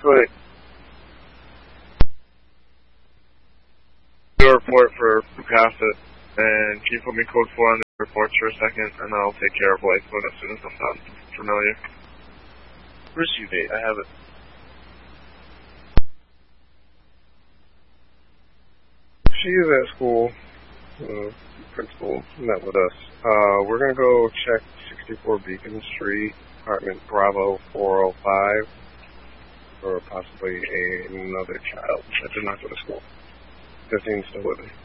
Wait. Do a report for Picasa, and can you put me code 4 on the reports for a second, and I'll take care of Lightfoot as soon as I'm done. Familiar. Where's you date? I have it. She is at school. Principal met with us. We're going to go check 64 Beacon Street, apartment Bravo 405, for possibly another child that did not go to school. 15's still with me.